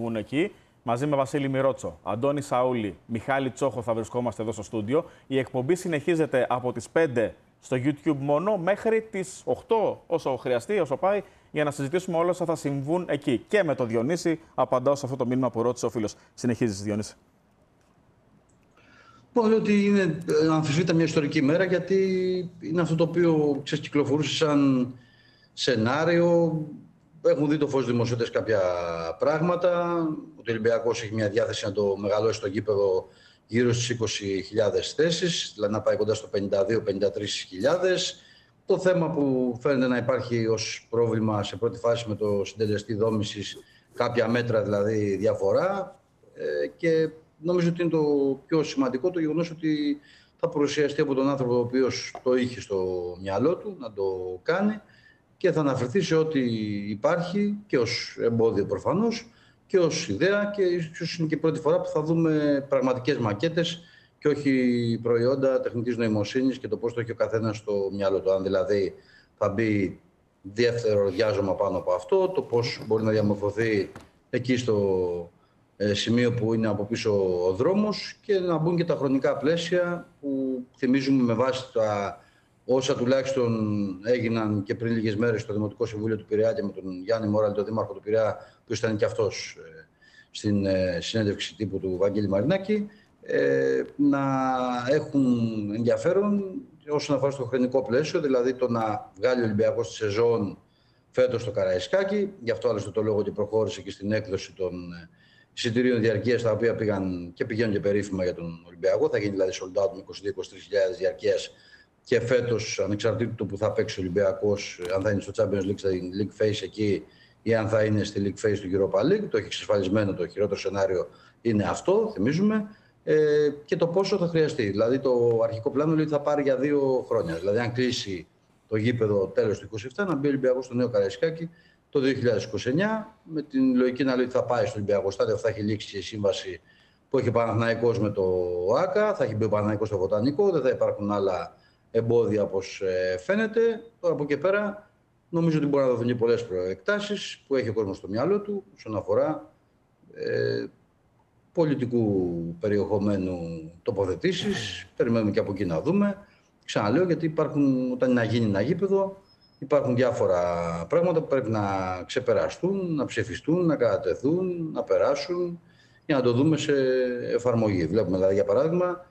συμβούν εκεί. Μαζί με Βασίλη Μυρότσο, Αντώνη Σαούλη, Μιχάλη Τσόχο θα βρισκόμαστε εδώ στο στούντιο. Η εκπομπή συνεχίζεται από τις 5 στο YouTube μόνο μέχρι τις 8, όσο χρειαστεί, όσο πάει, για να συζητήσουμε όλα όσα θα συμβούν εκεί. Και με τον Διονύση απαντάω σε αυτό το μήνυμα που ρώτησε ο φίλος. Συνεχίζεις, Διονύση. Πω ότι είναι αμφισβήτητα μια ιστορική μέρα, γιατί είναι αυτό το οποίο κυκλοφορούσε σαν σενάριο. Έχουν δει το φως δημοσιότητες κάποια πράγματα. Ο Ολυμπιακός έχει μια διάθεση να το μεγαλώσει το γήπεδο γύρω στις 20.000 θέσεις, δηλαδή να πάει κοντά στο 52-53.000. Το θέμα που φαίνεται να υπάρχει ως πρόβλημα σε πρώτη φάση με το συντελεστή δόμησης, κάποια μέτρα δηλαδή διαφορά, και νομίζω ότι είναι το πιο σημαντικό το γεγονός ότι θα παρουσιαστεί από τον άνθρωπο ο οποίος το είχε στο μυαλό του να το κάνει και θα αναφερθεί σε ό,τι υπάρχει και ως εμπόδιο προφανώς και ως ιδέα, και ίσως είναι και η πρώτη φορά που θα δούμε πραγματικές μακέτες και όχι προϊόντα τεχνητής νοημοσύνης και το πώς το έχει ο καθένας στο μυαλό του. Αν δηλαδή θα μπει δεύτερο διάζωμα πάνω από αυτό, το πώς μπορεί να διαμορφωθεί εκεί στο σημείο που είναι από πίσω ο δρόμος, και να μπουν και τα χρονικά πλαίσια που θυμίζουμε με βάση τα όσα τουλάχιστον έγιναν και πριν λίγες μέρες στο Δημοτικό Συμβούλιο του Πειραιά και με τον Γιάννη Μόραλη, τον Δήμαρχο του Πειραιά, που ήταν και αυτός στην συνέντευξη τύπου του Βαγγέλη Μαρινάκη, να έχουν ενδιαφέρον όσον αφορά στο χρονικό πλαίσιο, δηλαδή το να βγάλει ο Ολυμπιακός τη σεζόν φέτος στο Καραϊσκάκι. Γι' αυτό άλλωστε το λόγο και προχώρησε και στην έκδοση των εισιτηρίων διαρκείας, τα οποία πήγαν και πηγαίνουν και περίφημα για τον Ολυμπιακό. Θα γίνει δηλαδή sold out με 22-23.000 διαρκείας και φέτος, ανεξαρτήτου του που θα παίξει ο Ολυμπιακός, αν θα είναι στο Champions League, στην League Phase εκεί ή αν θα είναι στη League Phase του Europa League. Το έχει εξασφαλισμένο, το χειρότερο σενάριο είναι αυτό, θυμίζουμε, και το πόσο θα χρειαστεί. Δηλαδή το αρχικό πλάνο λέει ότι θα πάρει για 2 χρόνια. Δηλαδή αν κλείσει το γήπεδο τέλος του 2027, να μπει ο Ολυμπιακός στο νέο Καραϊσκάκι το 2029, με την λογική να λέει ότι θα πάει στο Ολυμπιακό Στάδιο, θα έχει λήξει η σύμβαση που έχει ο Παναθηναϊκός με το ΆΚΑ, θα έχει μπει ο Παναθηναϊκός στο Βοτανικό, δεν θα υπάρχουν άλλα εμπόδια όπως φαίνεται. Τώρα από εκεί πέρα νομίζω ότι μπορεί να δοθούν και πολλές προεκτάσεις που έχει ο κόσμος στο μυαλό του όσον αφορά πολιτικού περιεχομένου τοποθετήσεις. Περιμένουμε και από εκεί να δούμε. Ξαναλέω, γιατί υπάρχουν, όταν είναι να γίνει ένα γήπεδο, υπάρχουν διάφορα πράγματα που πρέπει να ξεπεραστούν, να ψηφιστούν, να κατατεθούν, να περάσουν για να το δούμε σε εφαρμογή. Βλέπουμε δηλαδή, για παράδειγμα,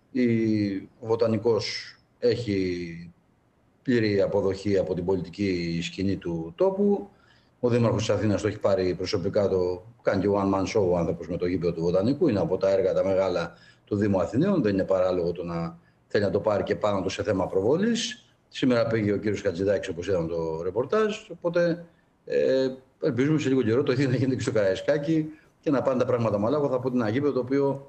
ο Βοτανικός έχει πλήρη αποδοχή από την πολιτική σκηνή του τόπου. Ο Δήμαρχος της Αθήνας το έχει πάρει προσωπικά, το κάνει και one man show ο άνθρωπος με το γήπεδο του Βοτανικού. Είναι από τα έργα τα μεγάλα του Δήμου Αθηναίων. Δεν είναι παράλογο το να θέλει να το πάρει και πάνω του σε θέμα προβολής. Σήμερα πήγε ο κύριος Χατζηδάκης, όπως είδαμε το ρεπορτάζ. Οπότε ελπίζουμε σε λίγο καιρό το ίδιο να γίνεται και στο Καραϊσκάκι και να πάνε τα πράγματα μαλά. Εγώ θα πω ότι είναι ένα γήπεδο το οποίο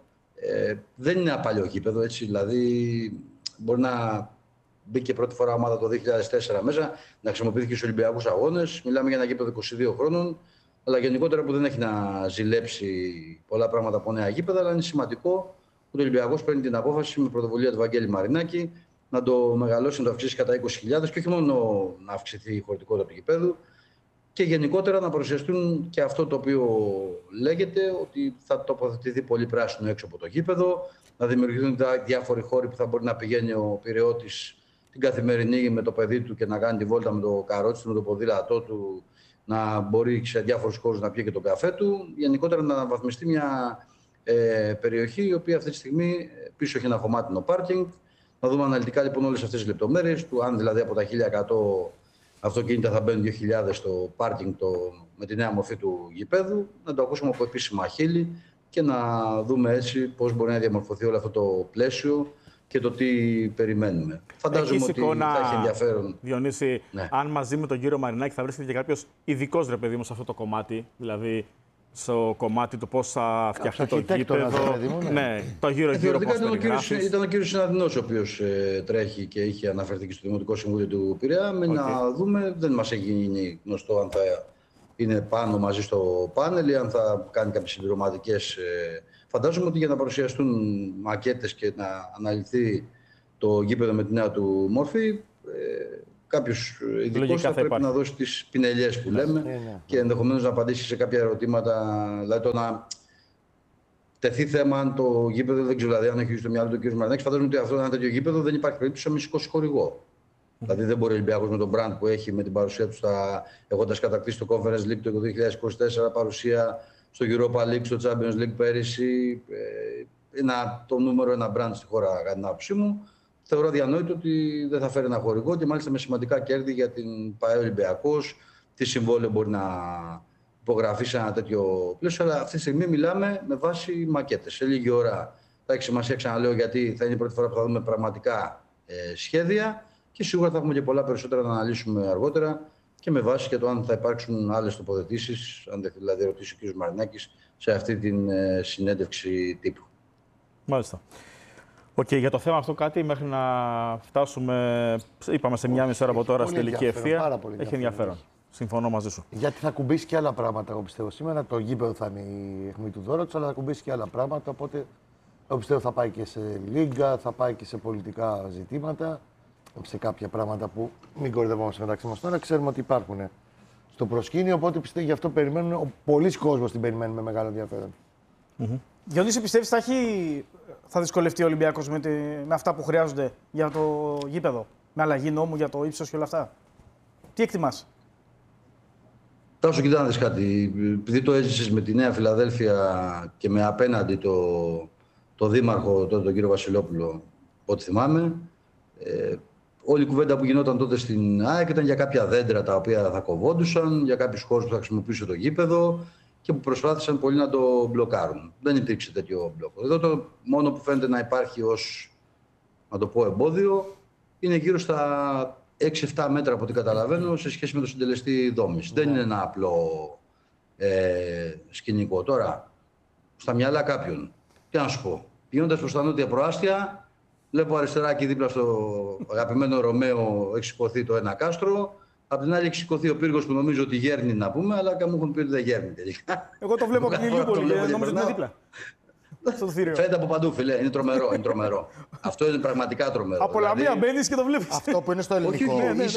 δεν είναι ένα παλιό γήπεδο. Έτσι, δηλαδή μπορεί να μπήκε πρώτη φορά ομάδα το 2004 μέσα, να χρησιμοποιήθηκε στους Ολυμπιακούς Αγώνες. Μιλάμε για ένα γήπεδο 22 χρόνων, αλλά γενικότερα που δεν έχει να ζηλέψει πολλά πράγματα από νέα γήπεδα. Αλλά είναι σημαντικό που ο Ολυμπιακός παίρνει την απόφαση με πρωτοβουλία του Βαγγέλη Μαρινάκη να το μεγαλώσει, να το αυξήσει κατά 20.000 και όχι μόνο να αυξηθεί η χωρητικότητα του γηπέδου, και γενικότερα να παρουσιαστούν και αυτό το οποίο λέγεται, ότι θα τοποθετηθεί πολύ πράσινο έξω από το γήπεδο, να δημιουργηθούν διάφοροι χώροι που θα μπορεί να πηγαίνει ο πειραιώτης την καθημερινή με το παιδί του και να κάνει τη βόλτα με το καρότσι του, με το ποδήλατό του, να μπορεί σε διάφορους χώρους να πιει και το καφέ του. Γενικότερα να αναβαθμιστεί μια περιοχή, η οποία αυτή τη στιγμή πίσω έχει ένα χωμάτινο πάρκινγκ. Να δούμε αναλυτικά λοιπόν όλες αυτές τις λεπτομέρειες του, αν δηλαδή από τα 1.100 αυτοκίνητα θα μπαίνουν 2.000 στο πάρκινγκ με τη νέα μορφή του γηπέδου, να το ακούσουμε από επίσημα χείλη και να δούμε έτσι πώς μπορεί να διαμορφωθεί όλο αυτό το πλαίσιο και το τι περιμένουμε. Φαντάζομαι ότι θα έχει ενδιαφέρον. Διονύση, ναι, αν μαζί με τον κύριο Μαρινάκη θα βρίσκεται και κάποιος ειδικός, ρε παιδί μου, σε αυτό το κομμάτι, δηλαδή στο κομμάτι του πώς θα φτιαχτεί το γήπεδο. Ναι, το γύρω-γύρω πώς περιγράφεις. Ήταν ο κύριος Συναδεινός ο οποίος τρέχει και είχε αναφερθεί και στο Δημοτικό Συμβούλιο του Πειραιά. Να δούμε, δεν μας έχει γίνει γνωστό αν θα είναι πάνω μαζί στο πάνελ ή αν θα κάνει κάποιες συμπληρωματικές. Φαντάζομαι ότι για να παρουσιαστούν μακέτες και να αναλυθεί το γήπεδο με τη νέα του μόρφη, κάποιος ειδικός θα πρέπει να δώσει τις πινελιές που λέμε και ενδεχομένως να απαντήσει σε κάποια ερωτήματα. Δηλαδή το να τεθεί θέμα αν το γήπεδο, δεν ξέρω δηλαδή, αν έχει στο μυαλό του κ. Μαρινάκης, φαντάζομαι ότι αυτό ένα τέτοιο γήπεδο δεν υπάρχει περίπτωση να μην σηκώσει χορηγό. Δηλαδή δεν μπορεί ο Ολυμπιακός με τον brand που έχει, με την παρουσία του, έχοντας κατακτήσει το Conference League το 2024, παρουσία στο Europa League, στο Champions League πέρυσι, το νούμερο ένα brand στη χώρα, κατά την άποψή μου. Θεωρώ διανόητο ότι δεν θα φέρει ένα χορηγό και μάλιστα με σημαντικά κέρδη για την ΠΑΕ Ολυμπιακός. Τι συμβόλαιο μπορεί να υπογραφεί σε ένα τέτοιο πλαίσιο, αλλά αυτή τη στιγμή μιλάμε με βάση μακέτες. Σε λίγη ώρα θα έχει σημασία, ξαναλέω, γιατί θα είναι η πρώτη φορά που θα δούμε πραγματικά σχέδια και σίγουρα θα έχουμε και πολλά περισσότερα να αναλύσουμε αργότερα και με βάση και το αν θα υπάρξουν άλλες τοποθετήσεις, αν δηλαδή ρωτήσει ο κ. Μαρινάκης, σε αυτή την συνέντευξη τύπου. Μάλιστα. Για το θέμα αυτό κάτι μέχρι να φτάσουμε, είπαμε, σε μια μισή ώρα από τώρα στη τελική ευθεία. Έχει ενδιαφέρον. Συμφωνώ μαζί σου. Γιατί θα κουμπίσει και άλλα πράγματα, εγώ πιστεύω. Σήμερα το γήπεδο θα είναι η αιχμή του Δώρατος, αλλά θα κουμπίσει και άλλα πράγματα. Οπότε, εγώ πιστεύω θα πάει και σε λίγκα, θα πάει και σε πολιτικά ζητήματα, σε κάποια πράγματα που μην κορυδευόμαστε μεταξύ μας τώρα. Ξέρουμε ότι υπάρχουν στο προσκήνιο. Οπότε πιστεύω γι' αυτό περιμένουν. Πολλοί κόσμος την περιμένουν με μεγάλο ενδιαφέρον. Διονύση, πιστεύεις θα δυσκολευτεί ο Ολυμπιακός με αυτά που χρειάζονται για το γήπεδο, με αλλαγή νόμου για το ύψος και όλα αυτά? Τι εκτιμάς? Τάσο, κοιτά να δεις κάτι. Επειδή το έζησες με τη Νέα Φιλαδέλφια και με απέναντι το δήμαρχο, τότε τον κύριο Βασιλόπουλο, ό,τι θυμάμαι, όλη η κουβέντα που γινόταν τότε στην ΑΕΚ ήταν για κάποια δέντρα τα οποία θα κοβόντουσαν, για κάποιους χώρους που θα χρησιμοποιούσε το γήπεδο και που προσπάθησαν πολύ να το μπλοκάρουν. Δεν υπήρξε τέτοιο μπλοκ. Εδώ το μόνο που φαίνεται να υπάρχει ως, να το πω, εμπόδιο είναι γύρω στα 6-7 μέτρα από ό,τι καταλαβαίνω σε σχέση με το συντελεστή δόμης. Δεν είναι ένα απλό σκηνικό. Τώρα, στα μυαλά κάποιον, τι να σου πω, πηγαίνοντας προς τα νότια προάστια, βλέπω αριστερά εκεί δίπλα στο αγαπημένο Ρωμαίο έχει σηκωθεί το ένα κάστρο. Απ' την άλλη έχει σηκωθεί ο πύργος που νομίζω ότι γέρνει να πούμε, αλλά και μου έχουν πει ότι δεν γέρνει τελικά. Εγώ το βλέπω από την Ηλιούπολη και νομίζω ότι είναι δίπλα. Φαίνεται από παντού, φίλε. Είναι τρομερό. Είναι τρομερό. Αυτό είναι πραγματικά τρομερό. Από Λαμία μπαίνεις και το βλέπεις. Αυτό που είναι στο ελληνικό.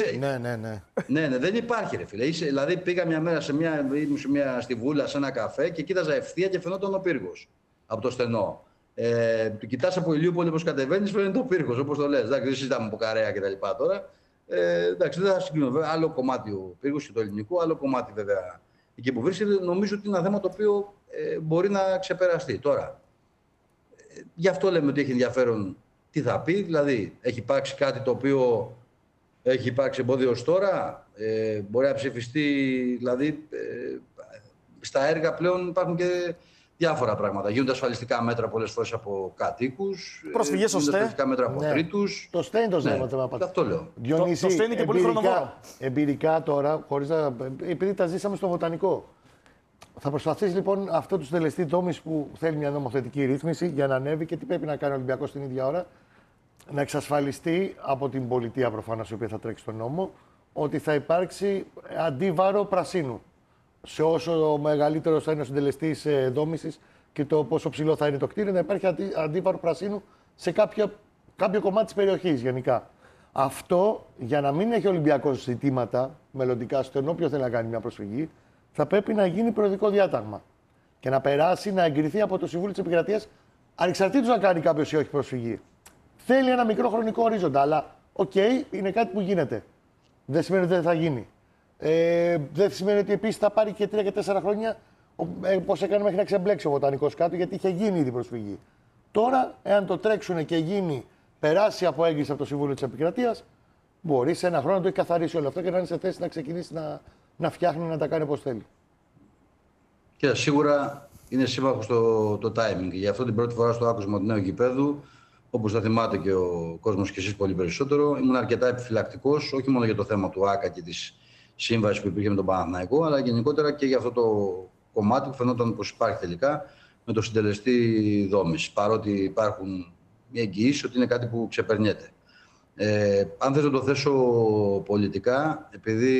Ναι, δεν υπάρχει, ρε φίλε. Δηλαδή πήγα μια μέρα στη Βούλα, σε ένα καφέ και κοίταζα ευθεία και φαινόταν ο πύργος από το στενό. Κοιτάς από Ηλιούπολη όπως κατεβαίνεις, φαίνεται ο πύργος, όπως το λες. Εντάξει, δεν συζητάμε από Καρέα κτλ. Τώρα. Εντάξει, δεν θα συγκρίνω. Βέβαια, άλλο κομμάτι ο πύργος και το ελληνικό, άλλο κομμάτι βέβαια εκεί που βρίσκεται. Νομίζω ότι είναι ένα θέμα το οποίο μπορεί να ξεπεραστεί. Τώρα, γι' αυτό λέμε ότι έχει ενδιαφέρον τι θα πει. Δηλαδή, έχει υπάρξει κάτι το οποίο έχει υπάρξει εμπόδιο ως τώρα. Μπορεί να ψηφιστεί, δηλαδή, στα έργα πλέον υπάρχουν και διάφορα πράγματα. Γίνονται ασφαλιστικά μέτρα πολλές φορές από κατοίκους. Προσφυγές στο ΣΤΕ. Ασφαλιστικά μέτρα από τρίτους. Το ΣΤΕ είναι το ζήτημα. Ναι, αυτό λέω. Διονύση, το ΣΤΕ είναι και πολύ χρονοβόρο. Εμπειρικά τώρα, επειδή τα ζήσαμε στο βοτανικό. Θα προσπαθήσει λοιπόν αυτό το συντελεστή δόμης που θέλει μια νομοθετική ρύθμιση για να ανέβει και τι πρέπει να κάνει ο Ολυμπιακός την ίδια ώρα. Να εξασφαλιστεί από την πολιτεία προφανώς η οποία θα τρέξει τον νόμο ότι θα υπάρξει αντίβαρο πρασίνου. Σε όσο μεγαλύτερο θα είναι ο συντελεστής δόμησης και το πόσο ψηλό θα είναι το κτίριο, να υπάρχει αντίβαρο πρασίνου σε κάποιο κομμάτι της περιοχής γενικά. Αυτό για να μην έχει ο Ολυμπιακός ζητήματα μελλοντικά στον όποιο θέλει να κάνει μια προσφυγή, θα πρέπει να γίνει προεδρικό διάταγμα και να περάσει, να εγκριθεί από το Συμβούλιο της Επικρατείας, ανεξαρτήτως να κάνει κάποιος ή όχι προσφυγή. Θέλει ένα μικρό χρονικό ορίζοντα, αλλά είναι κάτι που γίνεται. Δεν σημαίνει ότι δεν θα γίνει. Δεν σημαίνει ότι επίσης θα πάρει και 3 και 4 χρόνια, όπως έκανε μέχρι να ξεμπλέξει ο βοτανικός κάτω, γιατί είχε γίνει ήδη προσφυγή. Τώρα, εάν το τρέξουν και περάσει από έγκριση από το Συμβούλιο της Επικρατείας, μπορεί σε ένα χρόνο να το έχει καθαρίσει όλο αυτό και να είναι σε θέση να ξεκινήσει να φτιάχνει, να τα κάνει όπως θέλει. Και σίγουρα είναι σύμμαχος το timing. Γι' αυτό την πρώτη φορά στο άκουσμα του νέου γηπέδου, όπως θα θυμάται και ο κόσμος και εσείς πολύ περισσότερο, ήμουν αρκετά επιφυλακτικός, όχι μόνο για το θέμα του ΆΚΑ και της σύμβασης που υπήρχε με τον Παναθηναϊκό, αλλά γενικότερα και για αυτό το κομμάτι που φαινόταν πως υπάρχει τελικά με το συντελεστή δόμης. Παρότι υπάρχουν εγγυήσεις ότι είναι κάτι που ξεπερνιέται. Αν θες να το θέσω πολιτικά, επειδή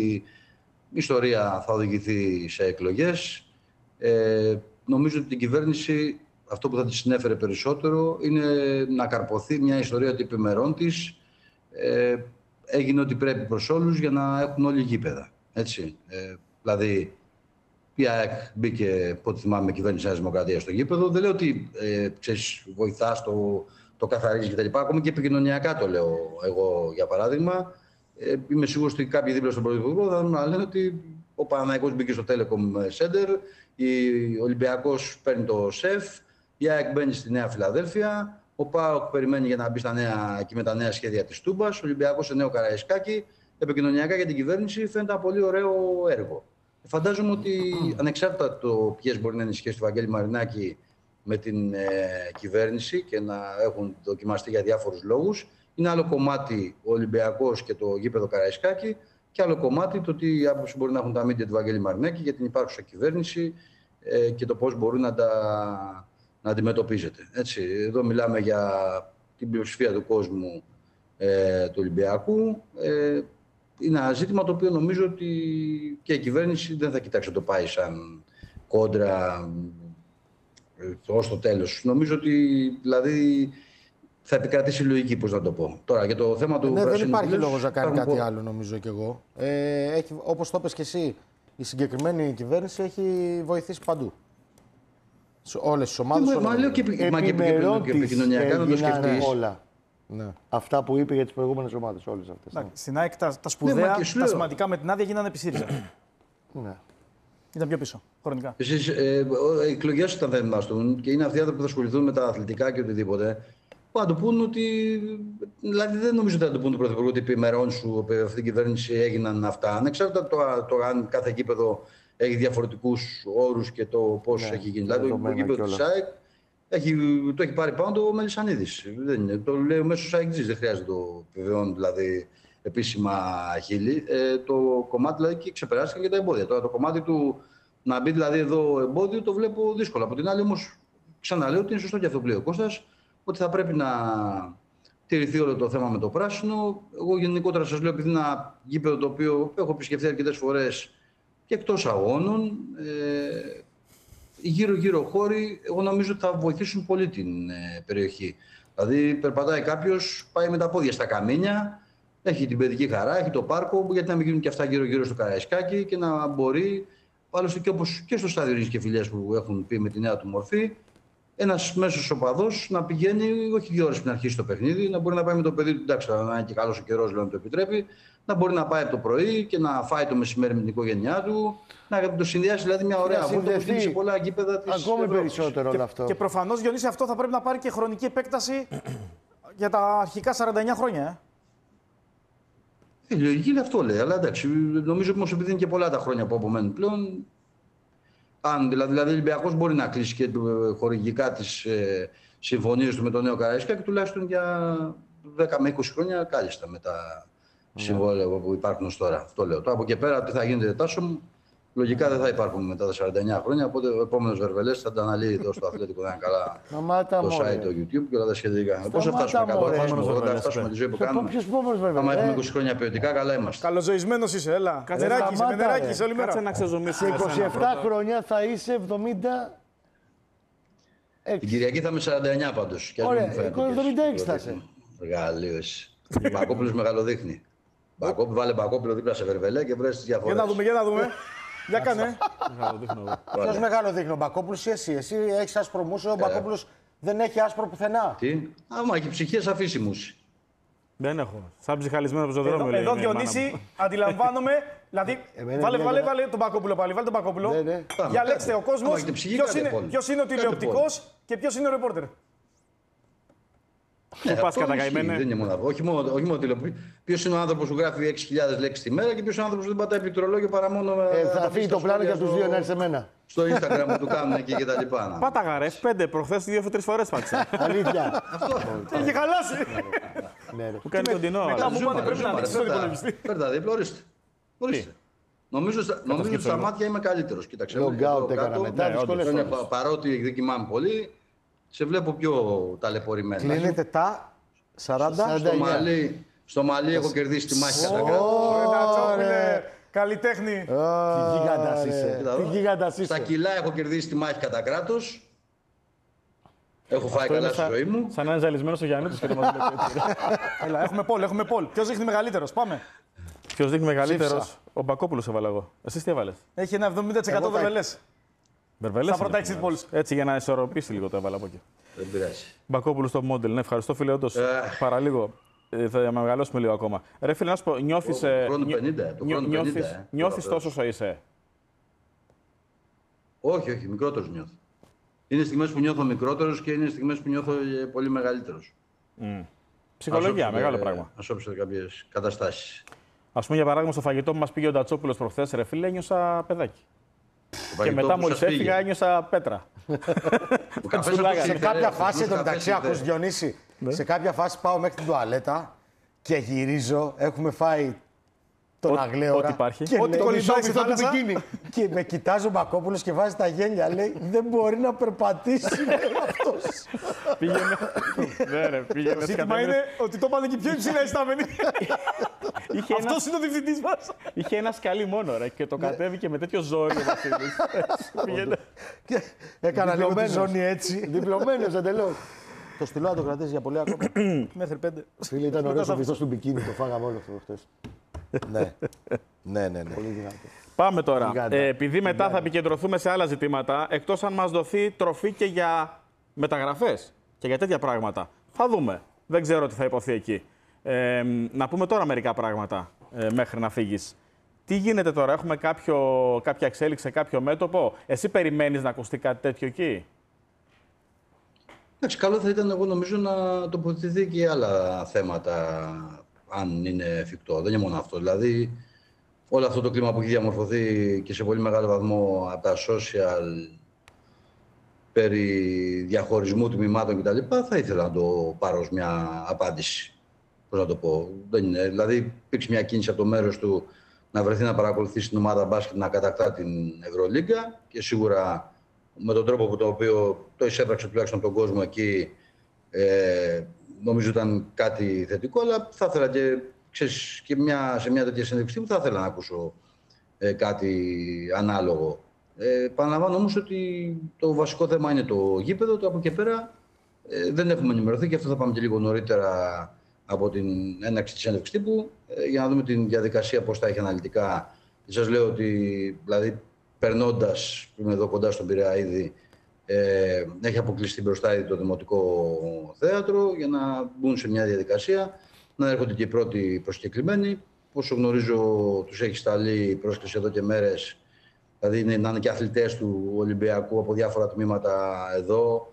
η ιστορία θα οδηγηθεί σε εκλογές, νομίζω ότι την κυβέρνηση αυτό που θα τη συνέφερε περισσότερο είναι να καρποθεί μια ιστορία του επιμερών της, έγινε ό,τι πρέπει προς όλους για να έχουν όλοι γήπεδα. Έτσι. Δηλαδή, η ΑΕΚ μπήκε, από ό,τι θυμάμαι, κυβέρνηση Νέας Δημοκρατίας στο γήπεδο. Δεν λέω ότι βοηθάς, το καθαρίζεις κτλ. Ακόμη και επικοινωνιακά το λέω εγώ, για παράδειγμα. Είμαι σίγουρος ότι κάποιοι δίπλα στον Πρωθυπουργό θα να λένε ότι ο Παναθηναϊκός μπήκε στο Telecom Center, ο Ολυμπιακός παίρνει το ΣΕΦ, η ΑΕΚ μπαίνει στη Νέα Φιλαδέλφια, ο ΠΑΟΚ περιμένει για να μπει με τα νέα σχέδια της Τούμπας, ο Ολυμπιακός σε νέο Καραϊσκάκι. Επικοινωνιακά για την κυβέρνηση φαίνεται ένα πολύ ωραίο έργο. Φαντάζομαι ότι ανεξάρτητα το ποιες μπορεί να είναι οι σχέσεις του Βαγγέλη Μαρινάκη με την κυβέρνηση και να έχουν δοκιμαστεί για διάφορους λόγους, είναι άλλο κομμάτι ο Ολυμπιακός και το γήπεδο Καραϊσκάκι και άλλο κομμάτι το τι άποψη μπορεί να έχουν τα μίντια του Βαγγέλη Μαρινάκη για την υπάρχουσα κυβέρνηση και το πώς μπορεί να αντιμετωπίζεται. Έτσι, εδώ μιλάμε για την πλειοψηφία του κόσμου του Ολυμπιακού. Είναι ένα ζήτημα το οποίο νομίζω ότι και η κυβέρνηση δεν θα κοιτάξει να το πάει σαν κόντρα ως το τέλος. Νομίζω ότι δηλαδή θα επικρατήσει λογική, πώς να το πω. Τώρα για το θέμα του δεν υπάρχει λόγος να κάνει κάτι άλλο, νομίζω κι εγώ. Όπως το είπες και εσύ, η συγκεκριμένη κυβέρνηση έχει βοηθήσει παντού. Σε όλες τις ομάδες. Μα λέω και επικοινωνιακά να το σκεφτείς. Όλα. Ναι. Αυτά που είπε για τις προηγούμενες ομάδες, όλες αυτές. Ναι. Στην ΑΕΚ τα σπουδαία, τα σημαντικά με την άδεια γίνανε επί ΣΥΡΙΖΑ. Ναι. Ήταν πιο πίσω, χρονικά. Εσείς, οι εκλογές όταν θα ετοιμαστούν και είναι αυτοί οι άνθρωποι που θα ασχοληθούν με τα αθλητικά και οτιδήποτε, που θα του πούν ότι. Δηλαδή, δεν νομίζω ότι θα του πούν του Πρωθυπουργού ότι επί ημερών σου, επί αυτή την κυβέρνηση έγιναν αυτά. Ανεξάρτητα το αν κάθε γήπεδο έχει διαφορετικούς όρους και το πώς έχει γίνει. Δηλαδή, το γήπεδο της ΑΕΚ το έχει πάρει πάνω το Μελισσανίδης. Το λέει ο μέσος ΑΕΚΤΖΙς, δεν χρειάζεται να το επιβεβαιώνει δηλαδή επίσημα χείλη. Το κομμάτι δηλαδή και ξεπεράστηκαν και τα εμπόδια. Τώρα το κομμάτι του να μπει δηλαδή εδώ εμπόδιο το βλέπω δύσκολο. Από την άλλη όμως ξαναλέω ότι είναι σωστό και αυτό που λέει ο Κώστας, ότι θα πρέπει να τηρηθεί όλο το θέμα με το πράσινο. Εγώ γενικότερα σας λέω, επειδή είναι ένα γήπεδο το οποίο έχω επισκεφθεί αρκετές φορές και εκτός αγώνων, οι γύρω-γύρω χώροι, εγώ νομίζω ότι θα βοηθήσουν πολύ την περιοχή. Δηλαδή, περπατάει κάποιος, πάει με τα πόδια στα καμίνια, έχει την παιδική χαρά, έχει το πάρκο, γιατί να μην γίνουν και αυτά γύρω-γύρω στο Καραϊσκάκι και να μπορεί, άλλωστε και όπως και στο στάδιο Ρίζης και Φιλιές που έχουν πει με τη νέα του μορφή, ένας μέσος οπαδός να πηγαίνει, όχι 2 ώρες πριν αρχίσει το παιχνίδι, να μπορεί να πάει με το παιδί του, εντάξει, να είναι και καλός ο καιρός, λέω, να το επιτρέπει, να μπορεί να πάει από το πρωί και να φάει το μεσημέρι με την οικογένειά του, να το συνδυάσει δηλαδή μια ωραία βόλτα που γίνει σε πολλά γήπεδα της ακόμη Ευρώπης. περισσότερο όλο αυτό. Και προφανώς, Διονύση, αυτό θα πρέπει να πάρει και χρονική επέκταση για τα αρχικά 49 χρόνια. Η λογική είναι αυτό, λέει. Αλλά εντάξει, νομίζω όμως επειδή είναι και πολλά τα χρόνια που απομένουν πλέον. Αν δηλαδή ο Ολυμπιακός μπορεί να κλείσει και χορηγικά τις συμφωνίες του με το νέο Καραϊσκάκι και τουλάχιστον για 10 με 20 χρόνια κάλλιστα με τα συμβόλαια που υπάρχουν ως τώρα. Αυτό λέω. Τώρα από εκεί πέρα τι θα γίνεται, Τάσο μου, λογικά δεν θα υπάρχουν μετά τα 49 χρόνια. Οπότε ο επόμενος Βερβελές θα τα αναλύει εδώ στο Αθλητικό, να είναι καλά το site, το YouTube και όλα τα σχετικά. Πώς θα φτάσουμε 100, θα φτάσουμε τη ζωή που κάνουμε. Αν έχουμε 20 χρόνια ποιοτικά, καλά είμαστε. Καλοζωισμένος είσαι, έλα. Νεράκι, με νεράκι όλη μέρα. Κάτσε να ξεζουμίσεις. Σε 27 χρόνια θα είσαι 70. Την Κυριακή θα είμαι 49 πάντως. Ωραία, 76 θα είσαι. Εργαλείο εσύ. Μπακόπουλος μεγαλοδείχνει. Βάλε Μπακόπουλο δίπλα σε Βερβελέ και βρες τις διαφορές. Για να δούμε. Για κάνε. Ποιος μεγάλο δείχνει, ο Μπακόπουλος ή εσύ? Εσύ έχεις άσπρο μουσι, ο Μπακόπουλος δεν έχει άσπρο πουθενά. Τι? Άμα έχει ψυχές αφήσει μουσι. Δεν έχω. Σαν ψυχαλισμένο πεζοδρόμιο. Εδώ, Διονύση, αντιλαμβάνομαι. Δηλαδή, βάλε τον Μπακόπουλο πάλι. Βάλε τον Μπακόπουλο. Διαλέξτε ο κόσμος ποιος είναι ο τηλεοπτικός και ποιος είναι ο ρεπόρτερ. Πού πας κατακαημένε. Δεν είναι μόνο αυτό. Όχι μόνο τηλεοπτικό. Ποιος είναι ο άνθρωπος που γράφει 6.000 λέξεις τη μέρα και ποιος είναι ο άνθρωπος που δεν πατάει πληκτρολόγιο παρά μόνο. Θα αφήσει το πλάνο για τους δύο να έρθει σε μένα. Στο Instagram που του κάνουν εκεί και τα λοιπά. Πάταγα ρε, 5 προχθές 2-3 φορές πάτησα. Αλήθεια. Είχε χαλάσει. Που κάνει τον τεινό. Μετά μου είπατε πρέπει να ανοίξει τον υπολογιστή. Φέρτα δίπλα, ορίστε. Νομίζω ότι στα μάτια είμαι καλύτερος. Κοίταξε. Logout έκανα μετά. Παρότι εκδικημάμαι πολύ, σε βλέπω πιο ταλαιπωρημένα. Κλείνεται τα 40. Στο Μαλί έχω κερδίσει τη μάχη κατά κράτος. Καλλιτέχνη. Τι γίγαντας είσαι. Στα κιλά έχω κερδίσει τη μάχη κατά κράτος. Έχω φάει καλά στη ζωή μου. Σαν να είναι ζαλισμένο ο Γιάννη και το μας βλέπει έτσι. Έλα, έχουμε πόλ. Ποιος δείχνει μεγαλύτερος, πάμε. Ποιος δείχνει μεγαλύτερος? Ψήφισα. Ο Μπακόπουλος έβαλα εγώ. Εσείς τι έβαλες? Έχει ένα 70% βερβελές. Βερβελές. Στα πρώτα είναι exit το polls. μεγάλο. Έτσι για να ισορροπήσει λίγο το έβαλα από εκεί. Δεν πειράζει. Μπακόπουλος στο μόντελ. Ναι, ευχαριστώ φίλε, όντως. Παραλίγο. Θα μεγαλώσουμε λίγο ακόμα. Ρε φίλε, να σου πω, νιώθεις. Το χρόνο 50. Το χρόνο 50. Νιώθεις τόσο όσο είσαι? Όχι, μικρότερος νιώθω. Είναι στιγμές που νιώθω μικρότερος και είναι στιγμές που νιώθω πολύ μεγαλύτερος. Ψυχολογία, μεγάλο πράγμα. Ας όψετε κάποιες καταστάσεις. Ας πούμε, για παράδειγμα, στο φαγητό που μας πήγε ο Ντατσόπουλος προχθές, ρε φίλε, ένιωσα παιδάκι. Και μετά μόλις έφυγα, ένιωσα πέτρα. Σε κάποια φάση, εντωμεταξύ, ακούς Διονύση, σε κάποια φάση πάω μέχρι την τουαλέτα και γυρίζω, έχουμε φάει τον αγλέωρα. Ό,τι υπάρχει. Και Ό,τι λέει, κολυμπάει στη «Μισό λεπτό θάλασσα». του μπικίνι. Και με κοιτάζει ο Μπακόπουλος και βάζει τα γέλια. Λέει, δεν μπορεί να περπατήσει, λέει αυτός. Πήγαινε. Ναι, ρε, πήγαινε. Το ζήτημα είναι ότι το πάνε και πιο υψηλά οι στάμενοι. Αυτός είναι ο διευθυντής μας. Είχε ένα σκαλί μόνο, ρε, και το κατέβηκε με τέτοιο ζόρι ο Βασίλης. Πήγαινε. Και έκανα λίγο τη Διπλωμένος. ζώνη έτσι. Διπλωμένος εντελώς. Το στυλό να το κρατήσει για πολύ ακόμα. Μέχρι 5. Φίλε, ήταν ωραίος ο βυθός του μπικίνι, το φάγαμε όλο αυτό χθες. Ναι. Πολύ δυνατό. Πάμε τώρα. Γιγάντα. Επειδή μετά θα επικεντρωθούμε σε άλλα ζητήματα, εκτός αν μας δοθεί τροφή και για μεταγραφές και για τέτοια πράγματα. Θα δούμε. Δεν ξέρω τι θα υποθεί εκεί. Να πούμε τώρα μερικά πράγματα μέχρι να φύγεις. Τι γίνεται τώρα, έχουμε κάποια εξέλιξη σε κάποιο μέτωπο? Εσύ περιμένεις να ακουστεί κάτι τέτοιο εκεί? Εντάξει, καλό θα ήταν, εγώ νομίζω, να τοποθετηθεί και άλλα θέματα, αν είναι εφικτό. Δεν είναι μόνο αυτό. Δηλαδή, όλο αυτό το κλίμα που έχει διαμορφωθεί και σε πολύ μεγάλο βαθμό από τα social περί διαχωρισμού τμήματων κτλ. Θα ήθελα να το πάρω ως μια απάντηση. Πώς να το πω. Δεν είναι. Δηλαδή, υπήρξε μια κίνηση από το μέρος του να βρεθεί να παρακολουθήσει την ομάδα μπάσκετ να κατακτά την Ευρωλίγκα και σίγουρα με τον τρόπο που το οποίο το εισέπραξε τουλάχιστον τον κόσμο εκεί, νομίζω ήταν κάτι θετικό, αλλά θα ήθελα και, ξέρεις, και σε μια τέτοια συνέντευξη που θα ήθελα να ακούσω κάτι ανάλογο. Παραλαμβάνω όμως ότι το βασικό θέμα είναι το γήπεδο, το από εκεί πέρα δεν έχουμε ενημερωθεί και αυτό θα πάμε και λίγο νωρίτερα από την έναρξη της συνέντευξης τύπου για να δούμε την διαδικασία πώς θα έχει αναλυτικά. Σας λέω ότι, δηλαδή, περνώντας, είμαι εδώ κοντά στον Πειραιά ήδη, έχει αποκλειστεί μπροστά ήδη το Δημοτικό Θέατρο για να μπουν σε μια διαδικασία, να έρχονται και οι πρώτοι προσκεκλημένοι. Όσο γνωρίζω, τους έχει σταλεί πρόσκληση εδώ και μέρες, δηλαδή να είναι και αθλητές του Ολυμπιακού από διάφορα τμήματα εδώ.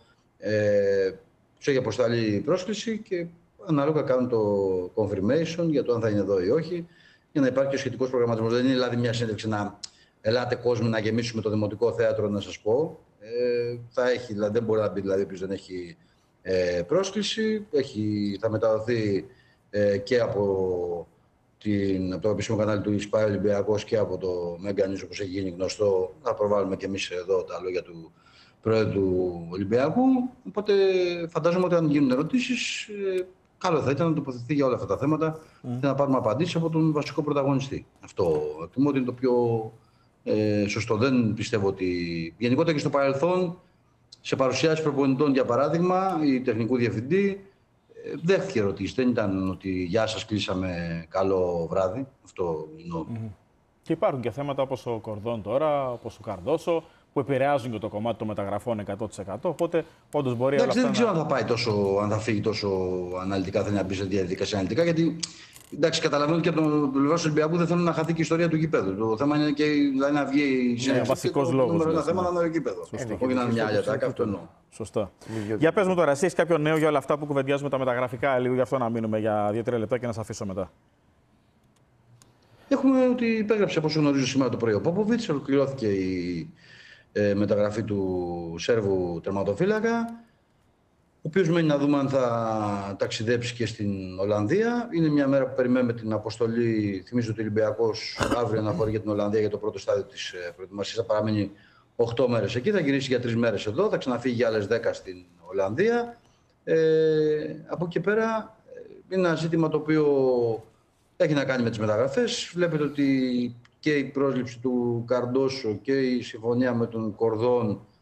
Τους έχει αποσταλεί πρόσκληση και ανάλογα κάνουν το confirmation για το αν θα είναι εδώ ή όχι, για να υπάρχει και ο σχετικός προγραμματισμός. Δεν είναι δηλαδή μια σύνδεξη να ελάτε κόσμο να γεμίσουμε το Δημοτικό Θέατρο, να σας πω. Θα έχει, δηλαδή, δεν μπορεί να μπει δηλαδή, όποιος δεν έχει πρόσκληση. Θα μεταδοθεί και από το επίσημο κανάλι του ΙΣΠΑ Ολυμπιακός και από το Mega News, όπως έχει γίνει γνωστό. Θα προβάλλουμε και εμείς εδώ τα λόγια του Πρόεδρου του Ολυμπιακού. Οπότε φαντάζομαι ότι αν γίνουν ερωτήσεις, καλό θα ήταν να τοποθετηθεί για όλα αυτά τα θέματα και να πάρουμε απαντήσεις από τον βασικό πρωταγωνιστή. Αυτό εκτιμώ ότι είναι το πιο σωστό. Δεν πιστεύω ότι γενικότερα και στο παρελθόν, σε παρουσιάσεις προπονητών για παράδειγμα ή τεχνικού διευθυντή, δέχτηκε ερωτήσεις. Δεν ήταν ότι γεια σας, κλείσαμε, καλό βράδυ. Αυτό εννοώ. Και υπάρχουν και θέματα όπως ο Κορδόν τώρα, όπως ο Καρδόσο, που επηρεάζουν και το κομμάτι των μεταγραφών 100%. Οπότε όντως μπορεί όλα αυτά. Δεν ξέρω αν θα πάει αν θα φύγει τόσο αναλυτικά, θέλει να μπει σε διαδικασία αναλυτικά. Γιατί εντάξει, καταλαβαίνω ότι και από τον πλευρά του Ολυμπιακού δεν θέλουν να χαθεί και η ιστορία του γηπέδου. Το θέμα είναι και δηλαδή, να βγει η συνέντευξη. Βασικός λόγος. Το νούμερο θέμα να είναι το γήπεδο. Όχι να είναι μια άλλη ατάκα, αυτό εννοώ. Σωστά. Για πες μου τώρα, εσύ έχεις κάποιο νέο για όλα αυτά που κουβεντιάζουμε τα μεταγραφικά, λίγο γι' αυτό να μείνουμε για 2-3 λεπτά και να σε αφήσω μετά. Έχουμε ότι υπέγραψε, όπως γνωρίζω σήμερα το πρωί, ο Πόποβιτς. Ολοκληρώθηκε η μεταγραφή του Σέρβου τερματοφύλακα, ο οποίος μένει να δούμε αν θα ταξιδέψει και στην Ολλανδία. Είναι μια μέρα που περιμένουμε την αποστολή. Θυμίζω ότι ο Ολυμπιακός αύριο αναχωρεί για την Ολλανδία για το πρώτο στάδιο της προετοιμασίας. Θα παραμείνει 8 μέρες εκεί, θα γυρίσει για 3 μέρες εδώ, θα ξαναφύγει για άλλες 10 στην Ολλανδία. Από εκεί πέρα είναι ένα ζήτημα το οποίο έχει να κάνει με τις μεταγραφές. Βλέπετε ότι και η πρόσληψη του Καρντόσο και η συμφωνία με τον Κορδόν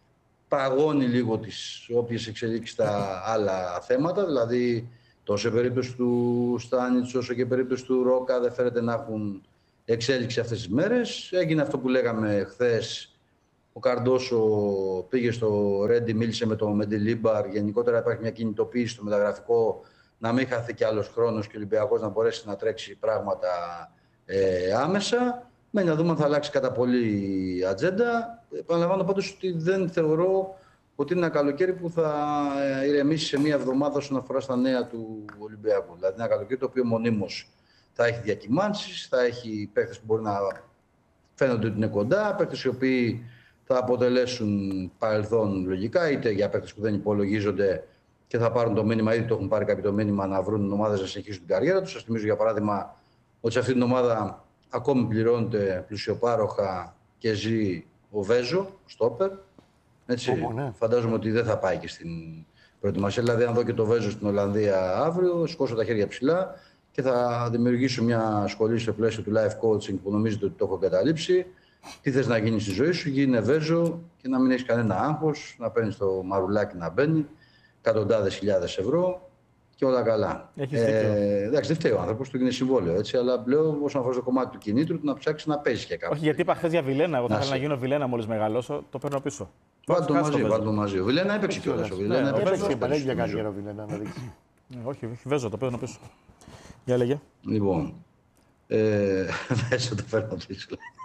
παγώνει λίγο τις όποιες εξελίξεις στα άλλα θέματα. Δηλαδή, τόσο η περίπτωση του Στάνιτς όσο και η περίπτωση του Ρόκα δεν φαίνεται να έχουν εξέλιξη αυτές τις μέρες. Έγινε αυτό που λέγαμε χθες. Ο Καρντόσο πήγε στο Ρέντι, μίλησε με τον Μεντιλίμπαρ. Γενικότερα υπάρχει μια κινητοποίηση στο μεταγραφικό, να μην χαθεί κι άλλος χρόνος και ο Ολυμπιακός να μπορέσει να τρέξει πράγματα άμεσα. Μένει να δούμε αν θα αλλάξει κατά πολύ η ατζέντα. Επαναλαμβάνω πάντως ότι δεν θεωρώ ότι είναι ένα καλοκαίρι που θα ηρεμήσει σε μία εβδομάδα όσον αφορά στα νέα του Ολυμπιακού. Δηλαδή ένα καλοκαίρι το οποίο μονίμως θα έχει διακυμάνσεις, θα έχει παίκτες που μπορεί να φαίνονται ότι είναι κοντά, παίκτες οι οποίοι θα αποτελέσουν παρελθόν λογικά, είτε για παίκτες που δεν υπολογίζονται και θα πάρουν το μήνυμα, ήδη το έχουν πάρει κάποιο το μήνυμα να βρουν ομάδες να συνεχίσουν την καριέρα τους. Σας θυμίζω για παράδειγμα ότι σε αυτή την ομάδα ακόμη πληρώνεται πλουσιοπάροχα και ζει ο Βέζο, στόπερ. Έτσι, ναι. Φαντάζομαι ότι δεν θα πάει και στην προετοιμασία. Δηλαδή, αν δω και το Βέζο στην Ολλανδία αύριο, σηκώσω τα χέρια ψηλά και θα δημιουργήσω μια σχολή στο πλαίσιο του life coaching που νομίζετε ότι το έχω εγκαταλείψει. Τι θες να γίνει στη ζωή σου, γίνε Βέζο και να μην έχει κανένα άγχος, να παίρνει το μαρουλάκι να μπαίνει, εκατοντάδες χιλιάδες ευρώ και όλα καλά. Εντάξει, δεν φταίει ο άνθρωπος, του γίνει συμβόλαιο. Έτσι, αλλά λέω όσον αφορά το κομμάτι του κινήτρου, του να ψάξει να παίζει και κάπου. Όχι, γιατί είπα χθες για Βιλένα. Εγώ θα ήθελα να γίνω Βιλένα μόλις μεγαλώσω, το παίρνω πίσω. Βάλτε το μαζί. Ο Βιλένα έπαιξε κιόλας. Έπαιξε και πανέλη για κάτι καιρό, Βιλένα, να δείξει. Όχι, Βέζο, το παίρνω πίσω. Για λέγε. Λοιπόν, Βέζο το παίρνω πίσω.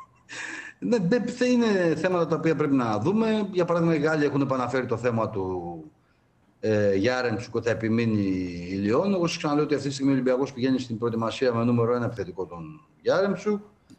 Είναι θέματα τα οποία πρέπει να δούμε. Για παράδειγμα, οι Γάλλοι έχουν επαναφέρει το θέμα του Γιάρεμτσουκ ότι θα επιμείνει η Λιόν. Εγώ σας ξαναλέω ότι αυτή τη στιγμή ο Ολυμπιακός πηγαίνει στην προετοιμασία με νούμερο 1 επιθετικό τον Γιάρεμτσουκ.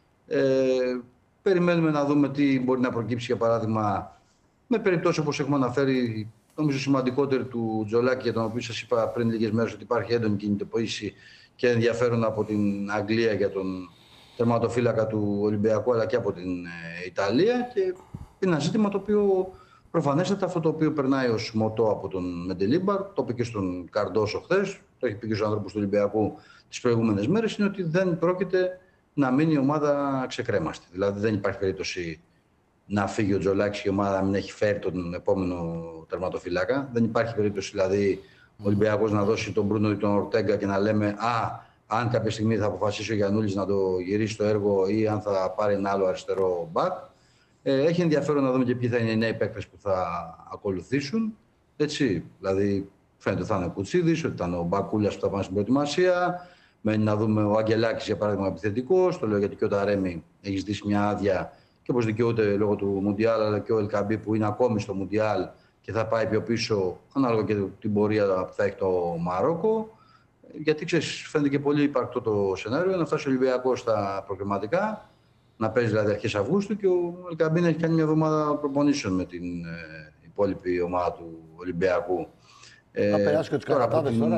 Περιμένουμε να δούμε τι μπορεί να προκύψει, για παράδειγμα, με περιπτώσεις όπως έχουμε αναφέρει, νομίζω σημαντικότερη του Τζολάκη, για τον οποίο σας είπα πριν λίγες μέρες ότι υπάρχει έντονη κινητοποίηση και ενδιαφέρον από την Αγγλία για τον τερματοφύλακα του Ολυμπιακού, αλλά και από την Ιταλία. Και είναι ένα ζήτημα το οποίο προφανέστατα αυτό το οποίο περνάει ως μοτό από τον Μεντελίμπαρ, το είπε και στον Καρντόσο χθες, το έχει πει και στους ανθρώπους του Ολυμπιακού τις προηγούμενες μέρες, είναι ότι δεν πρόκειται να μείνει η ομάδα ξεκρέμαστη. Δηλαδή δεν υπάρχει περίπτωση να φύγει ο Τζολάκης και η ομάδα να μην έχει φέρει τον επόμενο τερματοφύλακα. Δεν υπάρχει περίπτωση δηλαδή ο Ολυμπιακός να δώσει τον Μπρούνο ή τον Ορτέγκα και να λέμε αν κάποια στιγμή θα αποφασίσει ο Γιαννούλης να το γυρίσει το έργο ή αν θα πάρει ένα άλλο αριστερό μπακ. Έχει ενδιαφέρον να δούμε και ποιοι θα είναι οι νέοι παίκτες που θα ακολουθήσουν. Έτσι, δηλαδή φαίνεται ότι θα είναι ο Κουτσίδης, ότι θα είναι ο Μπακούλιας που θα πάνε στην προετοιμασία. Μένει να δούμε ο Αγγελάκης για παράδειγμα επιθετικός. Το λέω γιατί και ο Ταρέμι έχει ζητήσει μια άδεια και όπως δικαιούται λόγω του Μουντιάλ, αλλά και ο Ελκαμπή που είναι ακόμη στο Μουντιάλ και θα πάει πιο πίσω, ανάλογα και την πορεία που θα έχει το Μαρόκο. Γιατί ξέρεις, φαίνεται και πολύ υπαρκτό το σενάριο να φτάσει ο Ολυμπιακός στα προκριματικά, να παίζει δηλαδή αρχές Αυγούστου και ο Ελκαμπή να έχει κάνει μια εβδομάδα προπονήσεων με την υπόλοιπη ομάδα του Ολυμπιακού. Θα περάσει και τους Καρατάδες τώρα.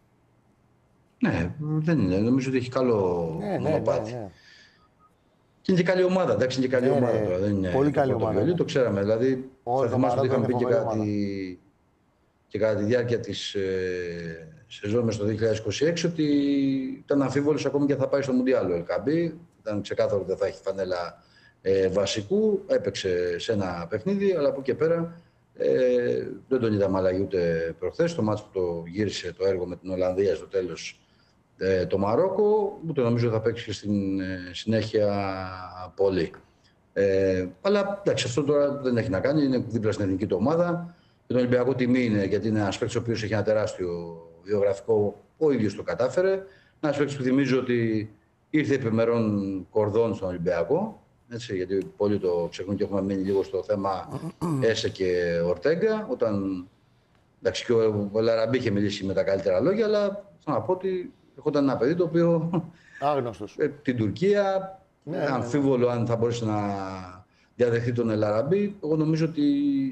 Ναι, δεν είναι. Νομίζω ότι έχει καλό μονοπάτι. Ναι. Και είναι και καλή ομάδα. Εντάξει, είναι και καλή ομάδα τώρα. Δεν είναι πολύ καλή ομάδα. Το ξέραμε. Δηλαδή, θα θυμάστε ότι είχαμε πει και κατά τη διάρκεια της σεζόν μες το 2026 ότι ήταν αμφίβολος ακόμη και θα πάει στο Μουντιάλ ο Ελκαμπή. Ήταν ξεκάθαρο ότι δεν θα έχει φανέλα βασικού. Έπαιξε σε ένα παιχνίδι, αλλά από εκεί και πέρα δεν τον είδαμε αλλαγή ούτε προχθές. Το μάτς που το γύρισε το έργο με την Ολλανδία στο τέλος το Μαρόκο, ούτε νομίζω θα παίξει και στην συνέχεια πολύ. Αλλά εντάξει, αυτό τώρα δεν έχει να κάνει, είναι δίπλα στην εθνική του ομάδα. Και τον Ολυμπιακό τιμή είναι, γιατί είναι ένας παίκτης ο οποίος έχει ένα τεράστιο βιογραφικό, ο ίδιος το κατάφερε. Ένας παίκτης που θυμίζω ότι ήρθε επιμερών κορδών στον Ολυμπιακό. Έτσι, γιατί πολλοί το ξεχνούν και έχουμε μείνει λίγο στο θέμα Έσε και Ορτέγκα. Όταν εντάξει, και ο Λαραμπή είχε μιλήσει με τα καλύτερα λόγια, αλλά θέλω να πω ότι ερχόταν ένα παιδί το οποίο. Άγνωστος. Την Τουρκία. Αμφίβολο αν θα μπορέσει να διαδεχθεί τον Ελαραμπή. Εγώ νομίζω ότι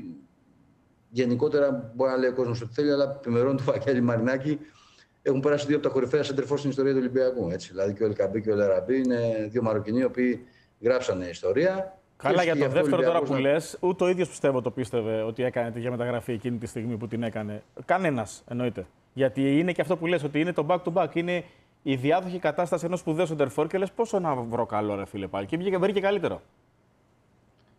γενικότερα μπορεί να λέει ο κόσμος ότι θέλει, αλλά επιμερών του Βαγγέλη Μαρινάκη έχουν περάσει δύο από τα κορυφαία σεντερφόρ στην ιστορία του Ολυμπιακού. Έτσι. Δηλαδή και ο Ελκαμπή και ο Ελαραμπή είναι δύο Μαροκινοί οι οποίοι γράψανε ιστορία. Καλά, για το δεύτερο τώρα που λες, ούτε ο ίδιος πιστεύω το πίστευε ότι έκανε τη μεταγραφή εκείνη τη στιγμή που την έκανε. Κανένας εννοείται. Γιατί είναι και αυτό που λες, ότι είναι το back-to-back. Είναι η διάδοχη κατάσταση ενός σπουδαίου σεντερφόρ και λες πόσο να βρω καλό, ρε φίλε πάλι. Και βρήκε καλύτερο.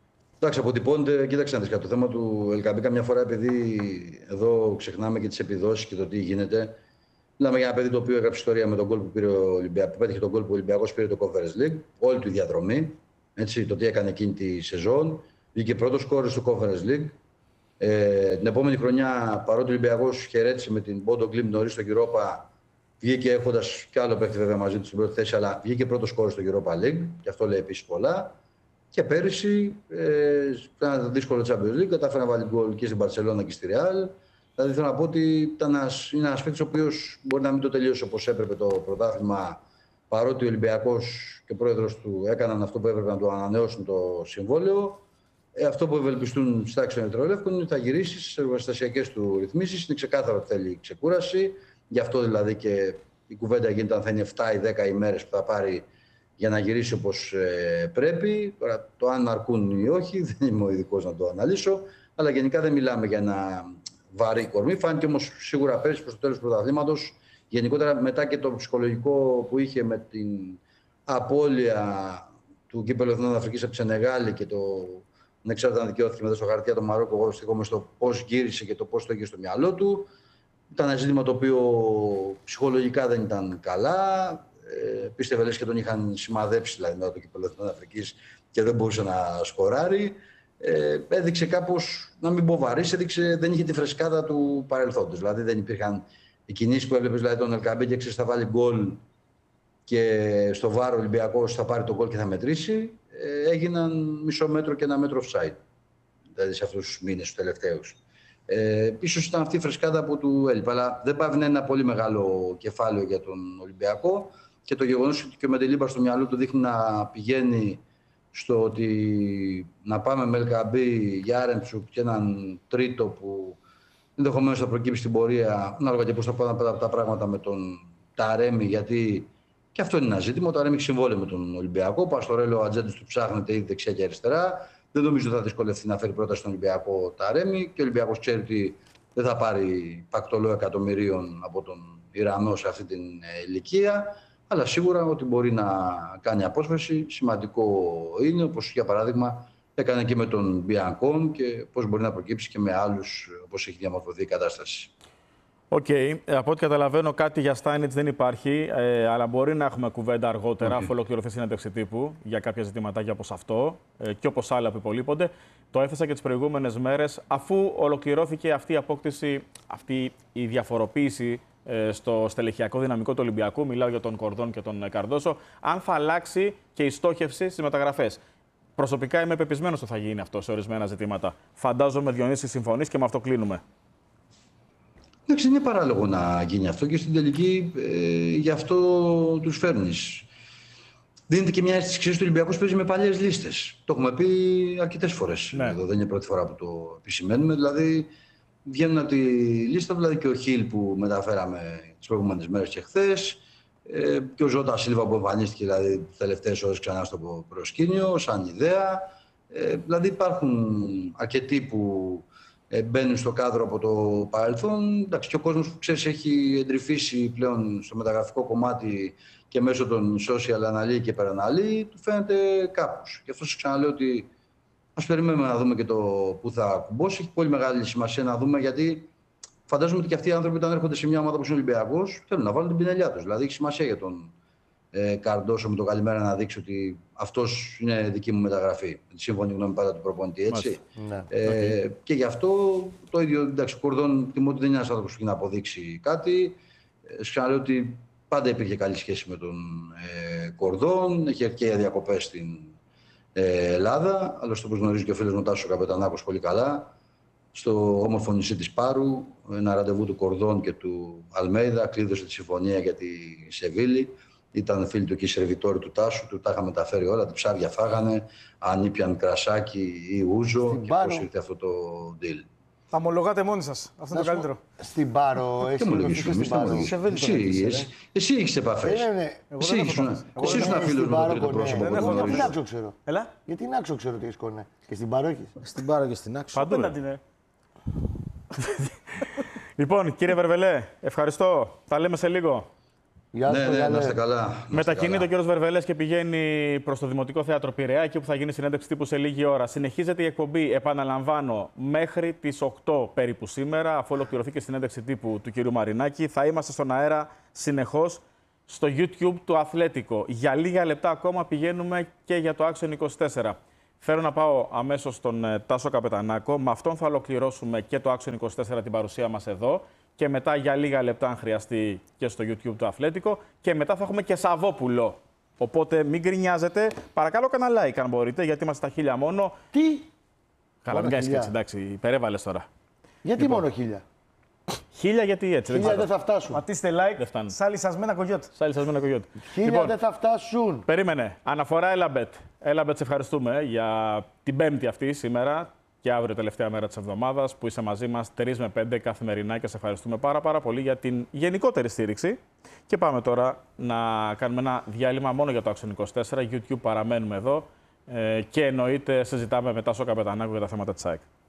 Εντάξει, αποτυπώνεται, κοίταξε να δεις, το θέμα του LKB καμιά φορά, επειδή εδώ ξεχνάμε και τις επιδόσεις και το τι γίνεται. Μιλάμε για ένα παιδί το οποίο έγραψε ιστορία με τον γκολ που πήρε ο Ολυμπιακός, που πέτυχε τον γκολ που ο Ολυμπιακός πήρε το Conference League, όλη του η διαδρομή. Έτσι, το τι έκανε εκείνη τη σεζόν. Βγήκε πρώτο σκόρερ στο Conference League. Την επόμενη χρονιά, παρότι ο Ολυμπιακός χαιρέτησε με την Bodo Glimt νωρίς στο Europa, βγήκε έχοντας κι άλλο παίκτη βέβαια μαζί του στην πρώτη θέση, αλλά βγήκε πρώτο σκόρερ στο Europa League. Και αυτό λέει επίσης πολλά. Και πέρυσι, ήταν ένα δύσκολο Champions League, κατάφερε να βάλει γκολ και στην Barcelona και στη Real. Δηλαδή θέλω να πω ότι είναι ένας παίκτης ο οποίος μπορεί να μην το τελείωσε όπως έπρεπε το πρωτάθλημα, παρότι ο Ολυμπιακός και ο πρόεδρος του έκαναν αυτό που έπρεπε να του ανανεώσουν το συμβόλαιο. Αυτό που ευελπιστούν στα τάξη των Ερυθρολεύκων είναι ότι θα γυρίσει στις εργοστασιακές του ρυθμίσεις. Είναι ξεκάθαρο ότι θέλει ξεκούραση. Γι' αυτό δηλαδή και η κουβέντα γίνεται αν θα είναι 7 ή 10 ημέρες που θα πάρει για να γυρίσει όπως πρέπει. Τώρα, το αν αρκούν ή όχι, δεν είμαι ο ειδικός να το αναλύσω. Αλλά γενικά δεν μιλάμε για ένα βαρύ κορμί. Φάνηκε όμως σίγουρα πέρυσι προς το τέλος του πρωταθλήματος. Γενικότερα μετά και το ψυχολογικό που είχε με την απώλεια του κύπελλου Εθνών Αφρικής από τη Σενεγάλη και το ανεξάρτητα αν δικαιώθηκε μετά στο χαρτί από το Μαρόκο, εγώ στεκόμαι στο πώς γύρισε και το πώς το είχε στο μυαλό του. Ήταν ένα ζήτημα το οποίο ψυχολογικά δεν ήταν καλά. Πίστευε λες και τον είχαν σημαδέψει δηλαδή, μετά το κύπελλο Εθνών Αφρικής και δεν μπορούσε να σκοράρει. Έδειξε κάπως, να μην πω βαρύς, δεν είχε τη φρεσκάδα του παρελθόντος. Δηλαδή δεν υπήρχαν οι κινήσεις που έβλεπες, δηλαδή τον LKB και ξέρεις θα βάλει γκολ και στο βάρο Ολυμπιακός θα πάρει τον γκολ και θα μετρήσει. Έγιναν μισό μέτρο και ένα μέτρο offside. Δηλαδή σε αυτούς τους μήνες τους τελευταίους. Ίσως ήταν αυτή η φρεσκάδα που του έλειπε. Αλλά δεν πάβει να είναι ένα πολύ μεγάλο κεφάλαιο για τον Ολυμπιακό. Και το γεγονός ότι και ο Μεντελίμπαρ στο μυαλό του δείχνει να πηγαίνει στο ότι να πάμε με LKB, Γιάρεμτσουκ και έναν τρίτο που ενδεχομένως θα προκύψει στην πορεία, ανάλογα και πώς θα πάνε τα πράγματα με τον Ταρέμι, γιατί και αυτό είναι ένα ζήτημα. Ο Ταρέμι έχει συμβόλαιο με τον Ολυμπιακό. Ο Παστορέλο, ο ατζέντης του ψάχνεται ήδη δεξιά και αριστερά. Δεν νομίζω ότι θα δυσκολευτεί να φέρει πρόταση στον Ολυμπιακό Ταρέμι. Και ο Ολυμπιακός ξέρει ότι δεν θα πάρει πακτολό εκατομμυρίων από τον Ιρανό σε αυτή την ηλικία. Αλλά σίγουρα ότι μπορεί να κάνει απόσπαση. Σημαντικό είναι, όπως για παράδειγμα έκανε και με τον Μπιανκόν και πώς μπορεί να προκύψει και με άλλους, όπως έχει διαμορφωθεί η κατάσταση. Οκ. Από ό,τι καταλαβαίνω, κάτι για Στάινιτς δεν υπάρχει, αλλά μπορεί να έχουμε κουβέντα αργότερα, αφού ολοκληρωθεί η συνέντευξη τύπου για κάποια ζητηματάκια όπως αυτό και όπως άλλα που υπολείπονται. Το έθεσα και τις προηγούμενες μέρες, αφού ολοκληρώθηκε αυτή η απόκτηση, αυτή η διαφοροποίηση στο στελεχειακό δυναμικό του Ολυμπιακού. Μιλάω για τον Κορδόν και τον Καρντόσο. Αν θα αλλάξει και η στόχευση στις μεταγραφές. Προσωπικά είμαι πεπισμένος ότι θα γίνει αυτό σε ορισμένα ζητήματα. Φαντάζομαι, Διονύση, συμφωνείς και με αυτό κλείνουμε. Εντάξει, είναι παράλογο να γίνει αυτό και στην τελική γι' αυτό τους φέρνεις. Δίνεται και μια αίσθηση του Ολυμπιακού παίζει με παλιές λίστες. Το έχουμε πει αρκετές φορές. Ναι. Εδώ δεν είναι η πρώτη φορά που το επισημαίνουμε. Δηλαδή, βγαίνουν από τη λίστα δηλαδή και ο Χιλ που μεταφέραμε τις προηγούμενες μέρες και χθες, και ο Ζώτα Σίλβα που εμφανίστηκε δηλαδή τις τελευταίες ώρες ξανά στο προσκήνιο, σαν ιδέα. Δηλαδή, υπάρχουν αρκετοί που μπαίνουν στο κάδρο από το παρελθόν. Εντάξει, και ο κόσμος που ξέρεις έχει εντρυφήσει πλέον στο μεταγραφικό κομμάτι και μέσω των social αναλύει και υπεραναλύει, του φαίνεται κάπως. Γι' αυτό σας ξαναλέω ότι ας περιμένουμε να δούμε και το πού θα κουμπώσει. Έχει πολύ μεγάλη σημασία να δούμε, γιατί φαντάζομαι ότι και αυτοί οι άνθρωποι, όταν έρχονται σε μια ομάδα όπως είναι ο Ολυμπιακός, θέλουν να βάλουν την πινελιά τους. Δηλαδή, έχει σημασία για τον Καρντόσο με το καλημέρα να δείξει ότι αυτός είναι δική μου μεταγραφή. Με τη σύμφωνη γνώμη πάντα του προπονητή, έτσι. Ναι. Και γι' αυτό το ίδιο, εντάξει, ο Κορδόν τιμώ ότι δεν είναι ένας άνθρωπος που έχει να αποδείξει κάτι. Ξαναλέω ότι πάντα υπήρχε καλή σχέση με τον Κορδόν. Έχει έρθει και διακοπές στην Ελλάδα. Άλλωστε, όπως γνωρίζει και ο φίλος μου Τάσος Καπετανάκος πολύ καλά, στο όμορφο νησί της Πάρου, ένα ραντεβού του Κορδόν και του Αλμέιδα κλείδωσε τη συμφωνία για τη Σεβίλη. Ήταν φίλοι του και οι σερβιτόροι του Τάσου, του τα είχα μεταφέρει όλα, τα ψάρια φάγανε, αν ήπιαν κρασάκι ή ούζο και πώς ήρθε αυτό το deal. Θα ομολογάτε μόνοι σας. Αυτό είναι το καλύτερο. Στην Πάρο, εσύ έχεις επαφές. Εσύ ήσουν φίλος με το τρίτο πρόσωπο. Γιατί να άξο ξέρω. Γιατί να άξο ξέρω τι έχεις κονέ. Και στην Πάρο έχεις. Στην Πάρο και στην Άξο. Παντού. Λοιπόν, κύριε Βερβελέ, ευχαριστώ. Τα λέμε σε λίγο. Γεια σου, Ναι, να είστε καλά. Μετακινείται ο κύριος Βερβελές και πηγαίνει προς το Δημοτικό Θέατρο Πειραιά, εκεί που θα γίνει συνέντευξη τύπου σε λίγη ώρα. Συνεχίζεται η εκπομπή, επαναλαμβάνω, μέχρι τις 8 περίπου σήμερα, αφού ολοκληρωθεί και η συνέντευξη τύπου του κυρίου Μαρινάκη. Θα είμαστε στον αέρα συνεχώς στο YouTube του Αθλέτικο. Για λίγα λεπτά ακόμα πηγαίνουμε και για το Action 24. Θέλω να πάω αμέσως στον Τάσο Καπετανάκο. Με αυτόν θα ολοκληρώσουμε και το Action 24 την παρουσία μας εδώ. Και μετά για λίγα λεπτά, αν χρειαστεί, και στο YouTube του Αθλέτικο. Και μετά θα έχουμε και Σαββόπουλο. Οπότε μην γκρινιάζετε. Παρακαλώ, κανένα like αν μπορείτε, γιατί είμαστε στα 1000 μόνο. Τι! Καλά, μην κάνεις και 1000. έτσι, εντάξει, υπερέβαλες τώρα. Γιατί μόνο 1000? 1000 γιατί έτσι. 1000 δεν θα φτάσουν. Πατήστε Δεν like, φτάνει. σαν λυσασμένα κογιότ. Σάλισσα με ένα κογιότι. 1000 δεν θα φτάσουν. Περίμενε. Αναφορά Έλαμπετ. Έλαμπετ, σε ευχαριστούμε για την Πέμπτη αυτή σήμερα και αύριο, τελευταία μέρα της εβδομάδας, που είσαι μαζί μας 3 με 5 καθημερινά και σε ευχαριστούμε πάρα πολύ για την γενικότερη στήριξη. Και πάμε τώρα να κάνουμε ένα διάλειμμα μόνο για το Action 24. YouTube παραμένουμε εδώ και εννοείται συζητάμε μετά στο Καπετανάκο για τα θέματα της ΑΕΚ.